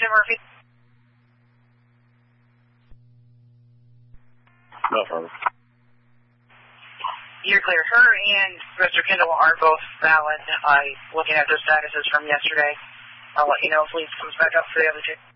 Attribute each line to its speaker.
Speaker 1: Jim Murphy.
Speaker 2: No problem.
Speaker 1: You're clear. Her and Mr. Kendall are both valid. Looking at their statuses from yesterday, I'll let you know if Lee comes back up for the other two.